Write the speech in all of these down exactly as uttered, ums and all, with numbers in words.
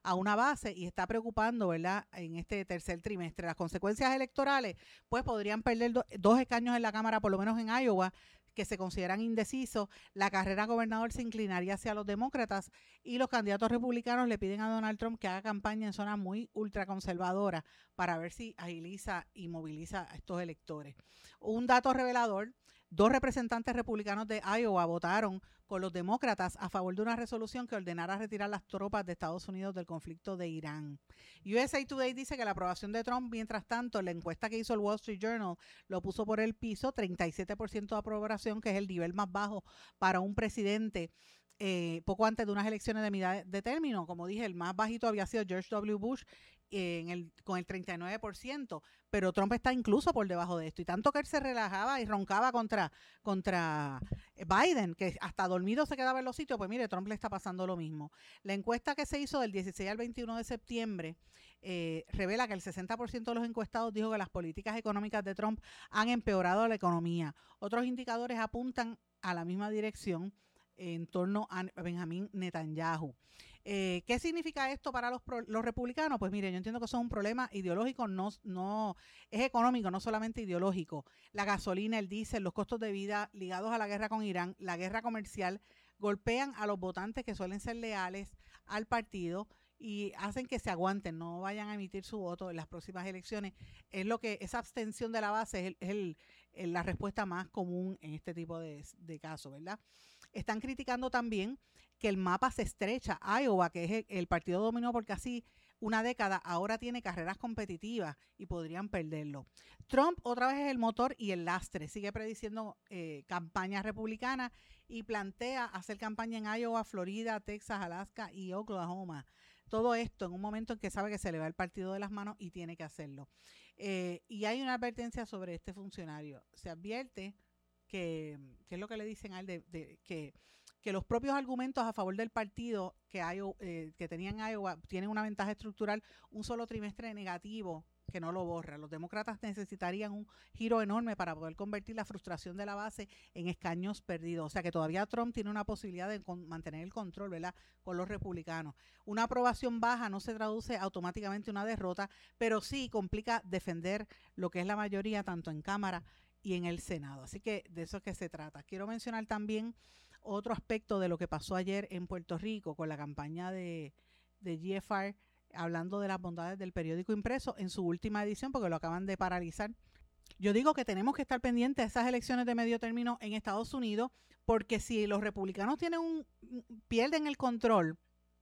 a una base y está preocupando, ¿verdad?, en este tercer trimestre. Las consecuencias electorales, pues podrían perder do, dos escaños en la Cámara, por lo menos en Iowa, que se consideran indecisos. La carrera a gobernador se inclinaría hacia los demócratas y los candidatos republicanos le piden a Donald Trump que haga campaña en zonas muy ultraconservadoras para ver si agiliza y moviliza a estos electores. Un dato revelador: dos representantes republicanos de Iowa votaron con los demócratas a favor de una resolución que ordenara retirar las tropas de Estados Unidos del conflicto de Irán. U S A Today dice que la aprobación de Trump, mientras tanto, la encuesta que hizo el Wall Street Journal lo puso por el piso, treinta y siete por ciento de aprobación, que es el nivel más bajo para un presidente eh, poco antes de unas elecciones de mitad de término. Como dije, el más bajito había sido George W. Bush eh, en el, con el treinta y nueve por ciento, pero Trump está incluso por debajo de esto. Y tanto que él se relajaba y roncaba contra, contra Biden, que hasta dormido se quedaba en los sitios, pues mire, Trump le está pasando lo mismo. La encuesta que se hizo del dieciséis al veintiuno de septiembre eh, revela que el sesenta por ciento de los encuestados dijo que las políticas económicas de Trump han empeorado la economía. Otros indicadores apuntan a la misma dirección en torno a Benjamín Netanyahu. Eh, ¿Qué significa esto para los, pro, los republicanos? Pues mire, yo entiendo que eso es un problema ideológico, no, no es económico, no solamente ideológico. La gasolina, el diésel, los costos de vida ligados a la guerra con Irán, la guerra comercial, golpean a los votantes que suelen ser leales al partido y hacen que se aguanten, no vayan a emitir su voto en las próximas elecciones. Es lo que esa abstención de la base es, el, es el, el, la respuesta más común en este tipo de, de casos, ¿verdad? Están criticando también que el mapa se estrecha. Iowa, que es el, el partido dominó por casi una década, ahora tiene carreras competitivas y podrían perderlo. Trump otra vez es el motor y el lastre. Sigue prediciendo eh, campañas republicanas y plantea hacer campaña en Iowa, Florida, Texas, Alaska y Oklahoma. Todo esto en un momento en que sabe que se le va el partido de las manos y tiene que hacerlo. Eh, y hay una advertencia sobre este funcionario. Se advierte que, que es lo que le dicen a él, de, de, que, que los propios argumentos a favor del partido que, Iowa, eh, que tenían Iowa tienen una ventaja estructural, un solo trimestre negativo que no lo borra. Los demócratas necesitarían un giro enorme para poder convertir la frustración de la base en escaños perdidos. O sea que todavía Trump tiene una posibilidad de con, mantener el control, ¿verdad?, con los republicanos. Una aprobación baja no se traduce automáticamente en una derrota, pero sí complica defender lo que es la mayoría tanto en Cámara y en el Senado. Así que de eso es que se trata. Quiero mencionar también otro aspecto de lo que pasó ayer en Puerto Rico con la campaña de, de G F R, hablando de las bondades del periódico impreso en su última edición, porque lo acaban de paralizar. Yo digo que tenemos que estar pendientes de esas elecciones de medio término en Estados Unidos, porque si los republicanos tienen un, pierden el control,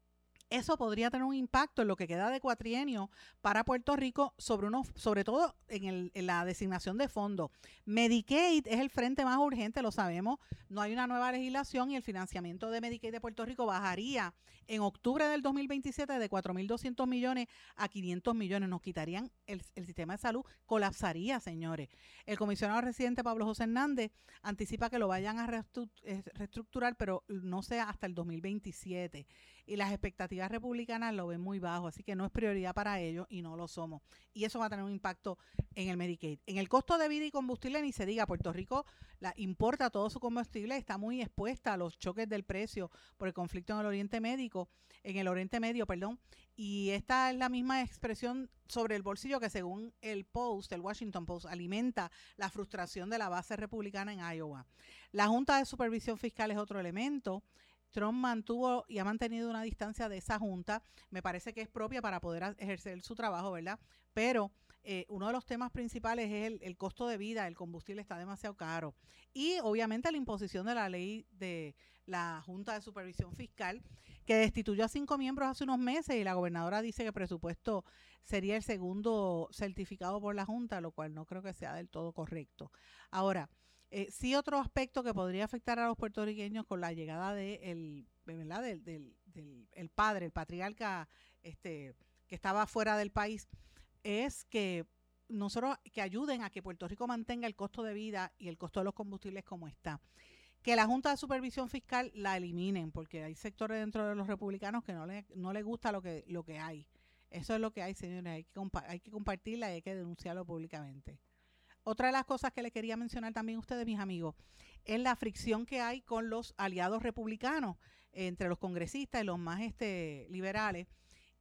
eso podría tener un impacto en lo que queda de cuatrienio para Puerto Rico, sobre unos, sobre todo en, el, en la designación de fondos. Medicaid es el frente más urgente, lo sabemos. No hay una nueva legislación y el financiamiento de Medicaid de Puerto Rico bajaría en octubre del dos mil veintisiete de cuatro mil doscientos millones a quinientos millones. Nos quitarían el, el sistema de salud, colapsaría, señores. El comisionado residente Pablo José Hernández anticipa que lo vayan a reestructurar, pero no sea hasta el dos mil veintisiete. Y las expectativas republicanas lo ven muy bajo, así que no es prioridad para ellos y no lo somos. Y eso va a tener un impacto en el Medicaid. En el costo de vida y combustible ni se diga. Puerto Rico la importa todo su combustible, está muy expuesta a los choques del precio por el conflicto en el Oriente Médico, en el Oriente Medio, perdón. Y esta es la misma expresión sobre el bolsillo que, según el Post, el Washington Post, alimenta la frustración de la base republicana en Iowa. La Junta de Supervisión Fiscal es otro elemento. Trump mantuvo y ha mantenido una distancia de esa junta, me parece que es propia para poder ejercer su trabajo, ¿verdad? Pero eh, uno de los temas principales es el, el costo de vida, el combustible está demasiado caro. Y obviamente la imposición de la ley de la Junta de Supervisión Fiscal, que destituyó a cinco miembros hace unos meses y la gobernadora dice que el presupuesto sería el segundo certificado por la Junta, lo cual no creo que sea del todo correcto. Ahora, Eh, sí, otro aspecto que podría afectar a los puertorriqueños con la llegada de el, ¿verdad? Del, del, del el padre, el patriarca este, que estaba fuera del país, es que nosotros que ayuden a que Puerto Rico mantenga el costo de vida y el costo de los combustibles como está. Que la Junta de Supervisión Fiscal la eliminen, porque hay sectores dentro de los republicanos que no les no les gusta lo que, lo que hay. Eso es lo que hay, señores. Hay que, compa- hay que compartirla y hay que denunciarlo públicamente. Otra de las cosas que le quería mencionar también a ustedes, mis amigos, es la fricción que hay con los aliados republicanos, eh, entre los congresistas y los más este, liberales,